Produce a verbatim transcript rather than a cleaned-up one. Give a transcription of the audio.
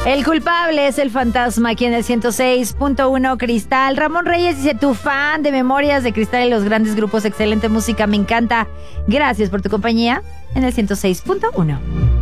El culpable es el fantasma aquí en el ciento seis punto uno Cristal. Ramón Reyes dice, tu fan de Memorias de Cristal y los grandes grupos, excelente música, me encanta. Gracias por tu compañía en el ciento seis punto uno.